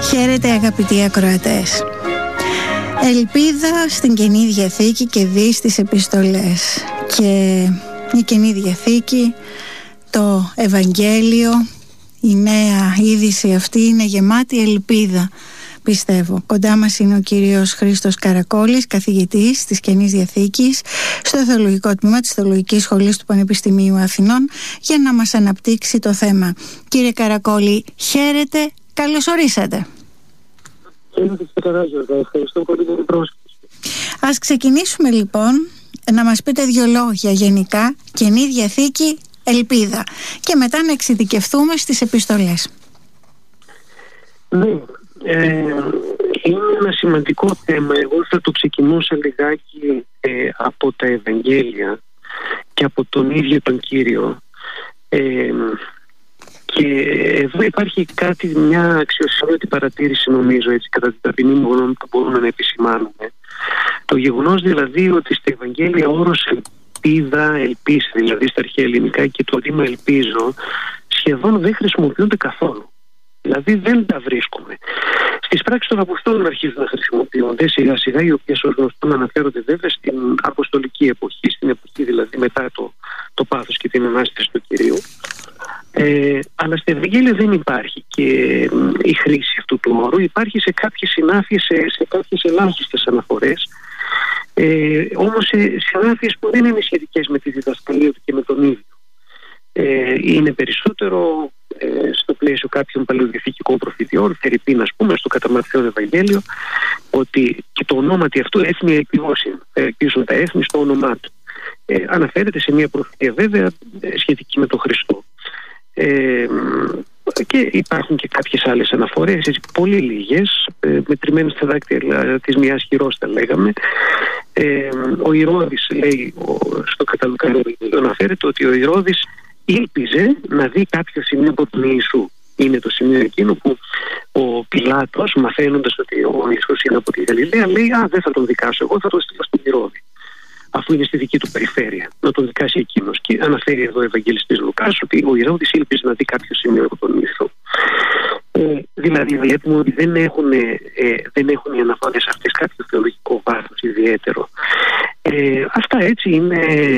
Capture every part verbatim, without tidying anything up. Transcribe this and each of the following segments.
Χαίρετε αγαπητοί ακροατές. Ελπίδα στην Καινή Διαθήκη και δι στις επιστολές. Και η Καινή Διαθήκη, το Ευαγγέλιο, η νέα είδηση αυτή είναι γεμάτη ελπίδα, πιστεύω. Κοντά μας είναι ο κύριος Χρήστος Καρακόλης, καθηγητής της Καινής Διαθήκης στο Θεολογικό Τμήμα της Θεολογικής Σχολής του Πανεπιστημίου Αθηνών, για να μας αναπτύξει το θέμα. Κύριε Καρακόλη, χαίρετε, καλώς ορίσατε. Ευχαριστώ πολύ για την πρόσκληση. Ας ξεκινήσουμε λοιπόν να μας πείτε δύο λόγια γενικά, Καινή Διαθήκη, ελπίδα, και μετά να εξειδικευτούμε στις επιστολές. Ναι, ε, είναι ένα σημαντικό θέμα. Εγώ θα το ξεκινούσα λιγάκι ε, από τα Ευαγγέλια και από τον ίδιο τον Κύριο. Ε, και εδώ υπάρχει κάτι, μια αξιοσημείωτη παρατήρηση, νομίζω, έτσι, κατά την ταπεινή μου γνώμη, που μπορούμε να επισημάνουμε. Το γεγονός δηλαδή ότι στα Ευαγγέλια ο όρος ελπίδα, ελπίση, δηλαδή στα αρχαία ελληνικά, και το ρήμα ελπίζω σχεδόν δεν χρησιμοποιούνται καθόλου. Δηλαδή δεν τα βρίσκουμε. Στις πράξεις των Αποστόλων αρχίζουν να χρησιμοποιούνται σιγά σιγά, οι οποίες ως γνωστόν αναφέρονται βέβαια στην αποστολική εποχή, στην εποχή δηλαδή μετά το, το πάθος και την Ανάσταση του Κυρίου. Ε, αλλά στα Ευαγγέλια δεν υπάρχει και ε, η χρήση αυτού του όρου. Υπάρχει σε κάποιες συνάφειες, σε, σε κάποιες ελάχιστες αναφορές, ε, όμως σε συνάφειες που δεν είναι σχετικές με τη διδασκαλία του και με τον ίδιο. Ε, είναι περισσότερο ε, στο πλαίσιο κάποιων παλαιοδιαθηκικών προφητιών, φερειπίν, ας πούμε, στο κατά Ματθαίον Ευαγγέλιο, ότι και το ονόματι αυτού έθνη ελπιδόσιν, ελπίζουν τα έθνη στο όνομά του. Ε, αναφέρεται σε μια προφητεία βέβαια σχετική με τον Χριστό. Ε, και υπάρχουν και κάποιες άλλες αναφορές, έτσι, πολύ λίγες, ε, μετρημένες στα δάκτυλα της μιας χειρός, θα λέγαμε. Ε, ο Ηρώδης λέει, ο, στο Καταλουκάνο αναφέρεται ότι ο Ηρώδης ήλπιζε να δει κάποιο σημείο από τον Ιησού. Είναι το σημείο εκείνο που ο Πιλάτος, μαθαίνοντας ότι ο Ιησούς είναι από τη Γαλιλαία, λέει: «Α, δεν θα τον δικάσω εγώ, θα τον στείλω στον Ηρώδη, αφού είναι στη δική του περιφέρεια, να τον δικάσει εκείνος». Και αναφέρει εδώ ο Ευαγγελιστής Λουκάς ότι ο Ηρώδης ήλπιζε να δει κάποιο σημείο από τον Ιησού. Ε, δηλαδή βλέπουμε ότι δεν έχουν, ε, δεν έχουν οι αναφορές αυτές κάποιο θεολογικό βάθος ιδιαίτερο. Ε, αυτά έτσι είναι,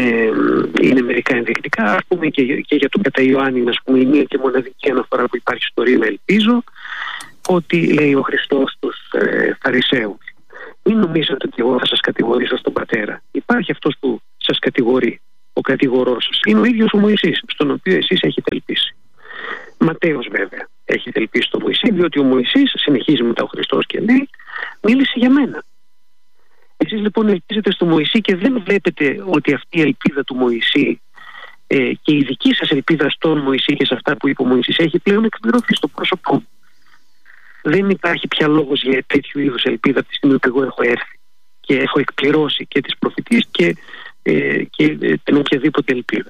είναι μερικά ενδεικτικά. Ας πούμε και, και για τον κατά Ιωάννη, ας πούμε, η μία και μοναδική αναφορά που υπάρχει στο ρήμα ελπίζω, ότι λέει ο Χριστός στους ε, Φαρισαίους: «Μην νομίζετε ότι εγώ θα σας κατηγορήσω στον Πατέρα. Υπάρχει αυτός που σας κατηγορεί, ο κατηγορός σας. Είναι ο ίδιος ο Μωυσής, στον οποίο εσείς έχετε ελπίσει». Ματθαίος βέβαια έχετε ελπίσει στον Μωυσή, διότι ο Μωυσής, συνεχίζει μετά ο Χριστός και λέει, μίλησε για μένα. Εσείς λοιπόν ελπίζετε στο Μωυσή και δεν βλέπετε ότι αυτή η ελπίδα του Μωυσή ε, και η δική σας ελπίδα στον Μωυσή και σε αυτά που είπε ο Μωυσής έχει πλέον εκπληρωθεί στο πρόσωπό μου. Δεν υπάρχει πια λόγος για τέτοιου είδους ελπίδα από τη στιγμή που εγώ έχω έρθει και έχω εκπληρώσει και τις προφητείες και, ε, και ε, την οποιαδήποτε ελπίδα.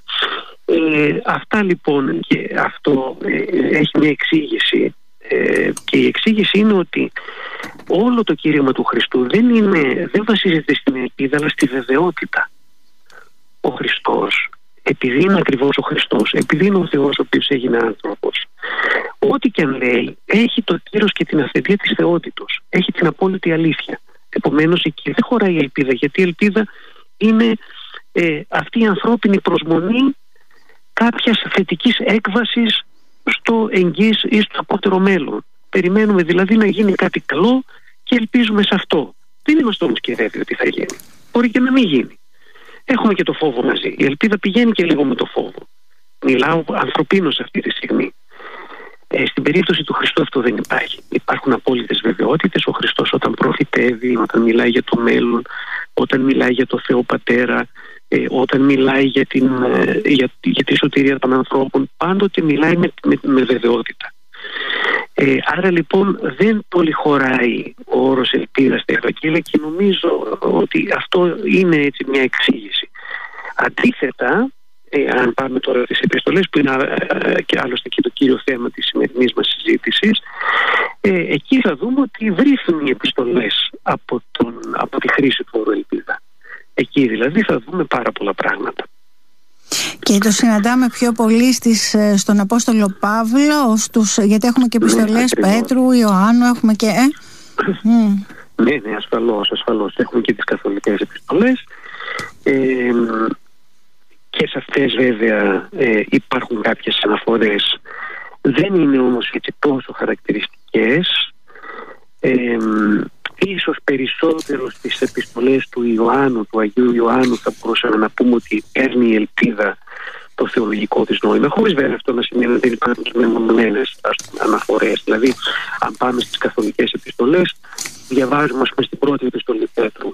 Ε, αυτά λοιπόν, και αυτό ε, έχει μια εξήγηση, ε, και η εξήγηση είναι ότι όλο το κήρυγμα του Χριστού δεν, είναι, δεν βασίζεται στην ελπίδα αλλά στη βεβαιότητα. Ο Χριστός, επειδή είναι ακριβώς ο Χριστός, επειδή είναι ο Θεός ο οποίος έγινε άνθρωπος, ό,τι και αν λέει έχει το κύρος και την αυθεντία της θεότητος, έχει την απόλυτη αλήθεια. Επομένως εκεί δεν χωράει η ελπίδα, γιατί η ελπίδα είναι ε, αυτή η ανθρώπινη προσμονή κάποιας θετικής έκβασης στο εγγύς ή στο απότερο μέλλον. Περιμένουμε δηλαδή να γίνει κάτι καλό και ελπίζουμε σε αυτό. Δεν είμαστε όμως και βέβαιοι ότι θα γίνει. Μπορεί και να μην γίνει. Έχουμε και το φόβο μαζί. Η ελπίδα πηγαίνει και λίγο με το φόβο. Μιλάω ανθρωπίνως αυτή τη στιγμή. Ε, στην περίπτωση του Χριστού αυτό δεν υπάρχει. Υπάρχουν απόλυτες βεβαιότητες. Ο Χριστός όταν προφητεύει, όταν μιλάει για το μέλλον, όταν μιλάει για το Θεό Πατέρα, ε, όταν μιλάει για, την, ε, για, για τη σωτηρία των ανθρώπων, πάντοτε μιλάει με, με, με βεβαιότητα. Ε, άρα λοιπόν δεν πολύ χωράει ο όρος ελπίδα στα Ευαγγέλια και νομίζω ότι αυτό είναι έτσι μια εξήγηση. Αντίθετα, ε, αν πάμε τώρα στις επιστολές, που είναι ε, και άλλωστε και το κύριο θέμα της σημερινής μας συζήτησης, ε, εκεί θα δούμε ότι βρίσκουν οι επιστολές από, από τη χρήση του όρου ελπίδα. Εκεί δηλαδή θα δούμε πάρα πολλά πράγματα. Και το συναντάμε πιο πολύ στις, στον Απόστολο Παύλο, στους, γιατί έχουμε και επιστολές ναι, Πέτρου, Ιωάννου, έχουμε και... Ε? mm. Ναι, ναι, ασφαλώς, ασφαλώς. Έχουμε και τις καθολικές επιστολές. Ε, και σε αυτές βέβαια ε, υπάρχουν κάποιες αναφορές. Δεν είναι όμως έτσι τόσο χαρακτηριστικές. Ε, ίσως περισσότερο στις επιστολές του Ιωάννου, του Αγίου Ιωάννου, θα μπορούσαμε να πούμε ότι παίρνει η ελπίδα το θεολογικό της νόημα, χωρίς βέβαια αυτό να σημαίνει ότι δεν υπάρχουν μεμονωμένες αναφορές. Δηλαδή, αν πάμε στις καθολικές επιστολές, διαβάζουμε ας πούμε στην πρώτη επιστολή Πέτρου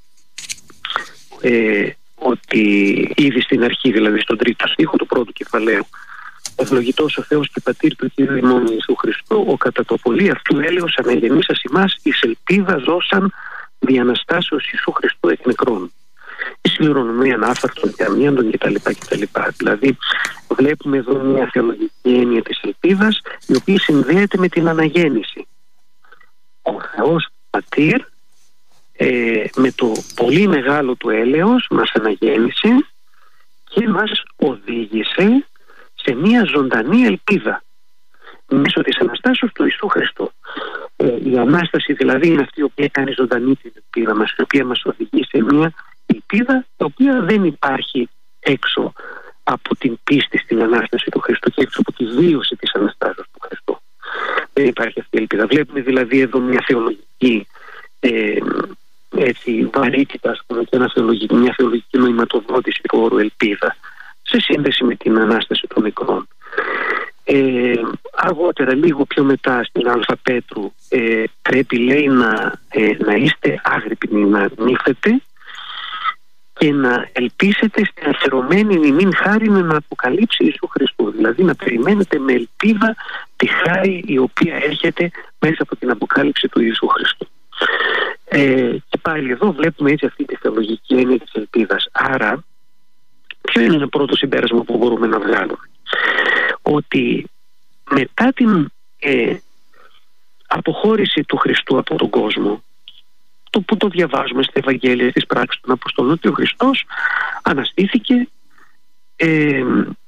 ε, ότι ήδη στην αρχή, δηλαδή στον τρίτο στίχο του πρώτου κεφαλαίου, ευλογητός ο Θεός και Πατήρ του Κύριου ημών Ιησού Χριστού, ο κατά το πολύ αυτού έλεος αναγεννήσας ημάς εις ελπίδα δώσαν δι' Αναστάσεως Ιησού Χριστού εκ νεκρών. Η συλληρονομία ανάφαρτων και αμίαντων κτλ. κτλ. Δηλαδή, βλέπουμε εδώ μια θεολογική έννοια της ελπίδας, η οποία συνδέεται με την αναγέννηση. Ο Θεός Πατήρ, ε, με το πολύ μεγάλο του έλεος, μας αναγέννησε και μας οδήγησε σε μια ζωντανή ελπίδα μέσω της Αναστάσεως του Ιησού Χριστού. Ε, η Ανάσταση δηλαδή είναι αυτή η οποία κάνει ζωντανή την ελπίδα μας, η οποία μας οδηγεί σε μια ελπίδα η οποία δεν υπάρχει έξω από την πίστη στην Ανάσταση του Χριστού και έξω από τη βίωση της Αναστάσεως του Χριστού. Δεν υπάρχει αυτή η ελπίδα. Βλέπουμε δηλαδή εδώ μια θεολογική ε, έτσι, βαρύτητα, ας πούμε, και ένα θεολογική, μια θεολογική νοηματοδότηση του όρου ελπίδα σε σύνδεση με την Ανάσταση των νεκρών. Ε, αργότερα, λίγο πιο μετά στην Α Πέτρου, ε, πρέπει λέει να, ε, να είστε άγρυπνοι, να νύφετε και να ελπίσετε στην αφαιρωμένη ημίν χάρη να αποκαλύψει Ιησού Χριστού. Δηλαδή να περιμένετε με ελπίδα τη χάρη η οποία έρχεται μέσα από την αποκάλυψη του Ιησού Χριστού. Ε, και πάλι εδώ βλέπουμε έτσι αυτή τη θεολογική έννοια της ελπίδας. Άρα, ποιο είναι το πρώτο συμπέρασμα που μπορούμε να βγάλουμε? Ότι μετά την ε, αποχώρηση του Χριστού από τον κόσμο, το που το διαβάζουμε στα Ευαγγέλια, στις πράξεις των Αποστολών, ότι ο Χριστός αναστήθηκε, ε,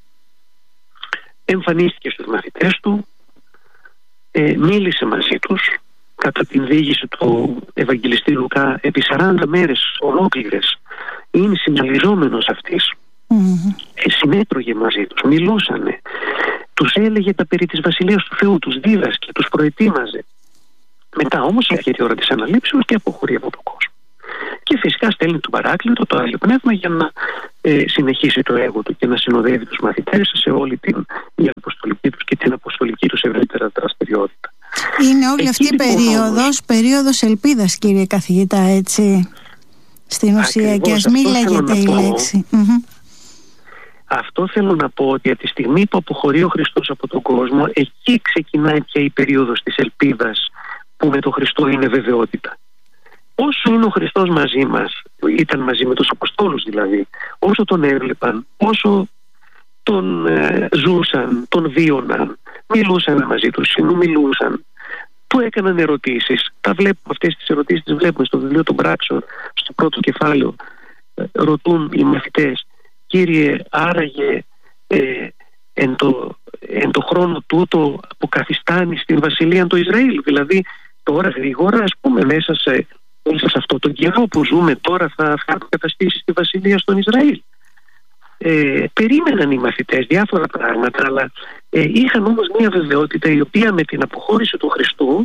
εμφανίστηκε στους μαθητές του, ε, μίλησε μαζί τους κατά την διήγηση του Ευαγγελιστή Λουκά επί σαράντα μέρες ολόκληρες. Είναι συναλλιζόμενος αυτής. Mm-hmm. Ε, συνέτρωγε μαζί τους, μιλούσανε, τους έλεγε τα περί της Βασιλείας του Θεού, τους δίδασκε, τους προετοίμαζε. Μετά όμως έρχεται η ώρα της αναλήψεως και αποχωρεί από τον κόσμο. Και φυσικά στέλνει τον Παράκλητο, το Άγιο Πνεύμα, για να ε, συνεχίσει το έργο του και να συνοδεύει τους μαθητές σε όλη την η αποστολική τους και την αποστολική τους ευρύτερα δραστηριότητα. Είναι όλη Εκεί, αυτή η λοιπόν, περίοδος, όμως, περίοδος ελπίδας, κύριε καθηγητά, έτσι, στην ουσία, και ας μην λέγεται η λέξη. Mm-hmm. Αυτό θέλω να πω, ότι από τη στιγμή που αποχωρεί ο Χριστός από τον κόσμο, εκεί ξεκινάει πια η περίοδος της ελπίδας, που με τον Χριστό είναι βεβαιότητα. Όσο είναι ο Χριστός μαζί μας, ήταν μαζί με τους Αποστόλους δηλαδή, όσο τον έβλεπαν, όσο τον ε, ζούσαν, τον βίωναν, μιλούσαν μαζί τους, συνομιλούσαν, του έκαναν ερωτήσεις. Τα βλέπουμε, αυτές τις ερωτήσεις τις βλέπουμε στο βιβλίο των Πράξεων, στο πρώτο κεφάλαιο. Ε, ρωτούν οι μαθητές: Κύριε, άραγε ε, εν, το, εν το χρόνο τούτο αποκαθιστάνει στην Βασιλεία το Ισραήλ? Δηλαδή τώρα γρήγορα, ας πούμε, μέσα σε, μέσα σε αυτό τον καιρό που ζούμε τώρα, θα, θα αποκαταστήσει τη Βασιλεία στον Ισραήλ? Ε, περίμεναν οι μαθητές διάφορα πράγματα, αλλά ε, είχαν όμως μια βεβαιότητα η οποία με την αποχώρηση του Χριστού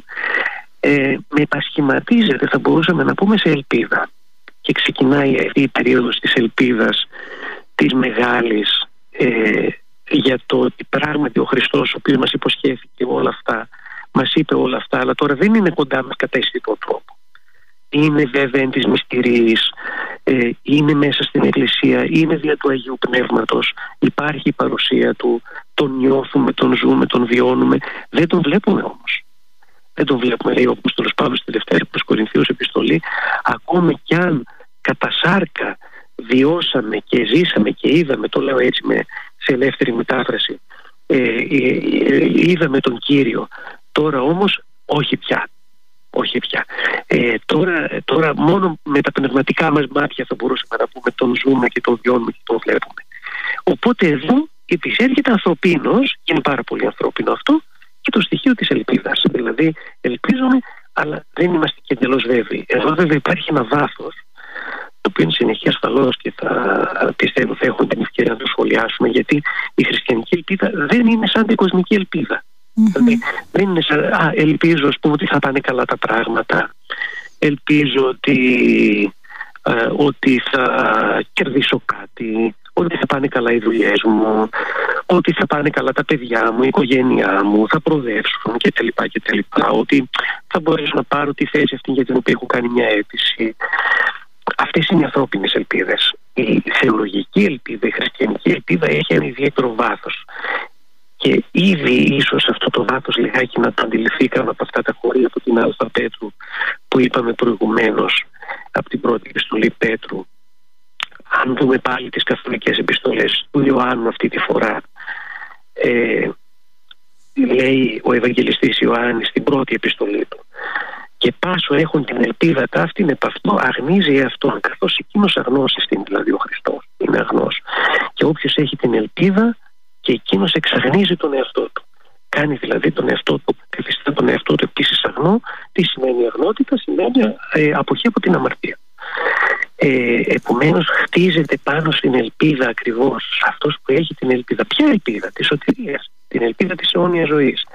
ε, μετασχηματίζεται, θα μπορούσαμε να πούμε, σε ελπίδα. Και ξεκινάει αυτή η περίοδος της ελπίδας, της μεγάλης, ε, για το ότι πράγματι ο Χριστός, ο οποίος μας υποσχέθηκε όλα αυτά, μας είπε όλα αυτά, αλλά τώρα δεν είναι κοντά μας κατά αισθητό τρόπο. Είναι βέβαια εν της μυστηρίας, ε, είναι μέσα στην Εκκλησία, είναι δια του Αγίου Πνεύματος, υπάρχει η παρουσία του, τον νιώθουμε, τον ζούμε, τον βιώνουμε, δεν τον βλέπουμε όμως. Δεν τον βλέπουμε, λέει ο Απόστολος Παύλος στη δεύτερη προς Κορινθίους επιστολή, ακόμη κι αν κατά σάρκα βιώσαμε και ζήσαμε και είδαμε, το λέω έτσι με, σε ελεύθερη μετάφραση, ε, ε, ε, είδαμε τον Κύριο, τώρα όμως όχι πια. Όχι πια. Ε, τώρα, τώρα μόνο με τα πνευματικά μας μάτια θα μπορούσαμε να πούμε τον ζούμε και τον βιώνουμε και τον βλέπουμε. Οπότε εδώ επισέρχεται ανθρωπίνος, και είναι πάρα πολύ ανθρώπινο αυτό, και το στοιχείο της ελπίδας. Δηλαδή ελπίζουμε, αλλά δεν είμαστε και εντελώς βέβαιοι. Εδώ βέβαια υπάρχει ένα βάθος, το οποίο είναι συνεχή ασφαλώς και θα πιστεύω θα έχουμε την ευκαιρία να το σχολιάσουμε, γιατί η χριστιανική ελπίδα δεν είναι σαν την κοσμική ελπίδα. Mm-hmm. Δηλαδή δεν είναι σαν, α, ελπίζω ας πούμε ότι θα πάνε καλά τα πράγματα, ελπίζω ότι, α, ότι θα κερδίσω κάτι, ότι θα πάνε καλά οι δουλειές μου, ότι θα πάνε καλά τα παιδιά μου, η οικογένειά μου, θα προοδεύσουν κτλ. κτλ. Ότι θα μπορέσω να πάρω τη θέση αυτή για την οποία έχω κάνει μια αίτηση. Αυτές είναι οι ανθρώπινες ελπίδες. Η θεολογική ελπίδα, η χριστιανική ελπίδα έχει ένα ιδιαίτερο βάθος. Και ήδη ίσως αυτό το βάθος λιγάκι να το αντιληφθήκαμε από αυτά τα χωρία από την Α Πέτρου που είπαμε προηγουμένως, από την πρώτη επιστολή Πέτρου. Αν δούμε πάλι τις καθολικές επιστολές του Ιωάννου αυτή τη φορά, ε, λέει ο Ευαγγελιστής Ιωάννης στην πρώτη επιστολή του, και πάσο έχουν την ελπίδα ταύτην επ' αυτό αγνίζει εαυτόν, καθώς εκείνος αγνός εστίν, δηλαδή ο Χριστός είναι αγνός, και όποιος έχει την ελπίδα και εκείνος εξαγνίζει τον εαυτό του, κάνει δηλαδή τον εαυτό του, καθιστά τον εαυτό του επίσης αγνό. Τι σημαίνει αγνότητα? Σημαίνει ε, αποχή από την αμαρτία. Ε, επομένως χτίζεται πάνω στην ελπίδα ακριβώς αυτός που έχει την ελπίδα. Ποια ελπίδα? Της σωτηρίας, την ελπίδα της αιώνιας ζωής.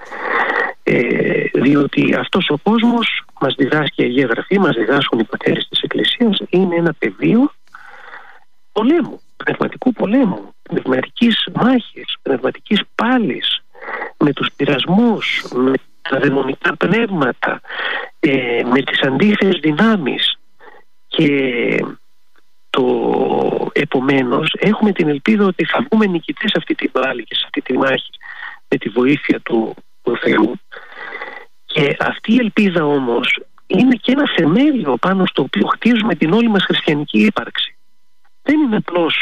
Ε, διότι αυτός ο κόσμος, μας διδάσκει η Αγία Γραφή, μας διδάσκουν οι πατέρες της Εκκλησίας, είναι ένα πεδίο πολέμου, πνευματικού πολέμου, πνευματικής μάχης, πνευματικής πάλης, με τους πειρασμούς, με τα δαιμονικά πνεύματα, ε, με τις αντίθετες δυνάμεις. Και το επομένως έχουμε την ελπίδα ότι θα βγούμε νικητές σε αυτή τη πάλη και σε αυτή τη μάχη με τη βοήθεια του, του Θεού. Και αυτή η ελπίδα όμως είναι και ένα θεμέλιο πάνω στο οποίο χτίζουμε την όλη μας χριστιανική ύπαρξη. Δεν είναι απλώς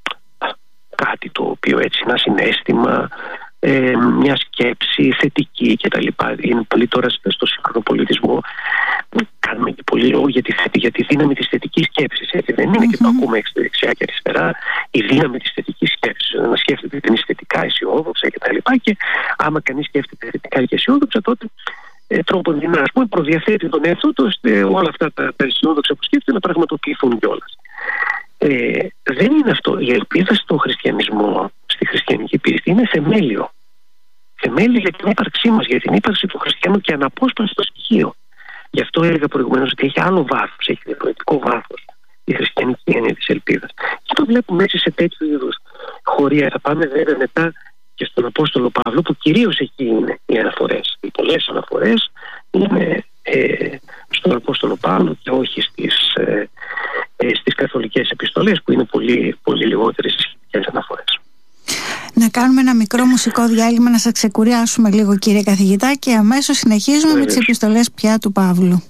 κάτι το οποίο έτσι ένα συναίσθημα, ε, μια σκέψη θετική κτλ. Είναι πολύ τώρα στο σύγχρονο πολιτισμό, κάνουμε και πολύ λόγο για τη, για τη δύναμη της θετικής σκέψης. Έτσι δεν είναι? Mm-hmm. Και το ακούμε δεξιά και αριστερά, η δύναμη της θετικής σκέψης. Να σκέφτεται ότι είναι θετικά, αισιόδοξα κτλ. Και, και άμα κανείς σκέφτεται θετικά και αισιόδοξα, τότε ε, τρόπον δυνατά, ας πούμε, προδιαθέτει τον εαυτό του ώστε όλα αυτά τα, τα αισιόδοξα που σκέφτεται να πραγματοποιηθούν κιόλας. Ε, δεν είναι αυτό. Η ελπίδα στο χριστιανισμό, στη χριστιανική πίστη, είναι θεμέλιο. Θεμέλιο για την ύπαρξή μας, για την ύπαρξη του χριστιανού και αναπόσπαστο στοιχείο. Γι' αυτό έλεγα προηγουμένως ότι έχει άλλο βάθος, έχει διαφορετικό βάθος η χριστιανική έννοια της ελπίδας. Και το βλέπουμε έτσι σε τέτοιου είδους χωρία. Θα πάμε βέβαια μετά και στον Απόστολο Παύλο, που κυρίως εκεί είναι οι αναφορές. Οι πολλές αναφορές είναι ε, στον Απόστολο Παύλο και όχι στις, ε, ε, στις καθολικές επιστολές, που είναι πολύ, πολύ λιγότερες οι σχετικές αναφορές. Να κάνουμε ένα μικρό μουσικό διάλειμμα, να σας ξεκουράσουμε λίγο, κύριε καθηγητά, και αμέσως συνεχίζουμε Βέβαια. με τις επιστολές πια του Παύλου.